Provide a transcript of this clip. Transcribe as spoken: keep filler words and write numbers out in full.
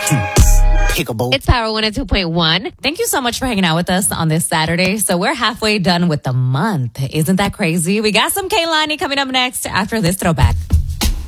Pickable. It's Power one oh two point one. Thank you so much for hanging out with us on this Saturday. So we're halfway done with the month. Isn't that crazy? We got some Kehlani coming up next after this throwback.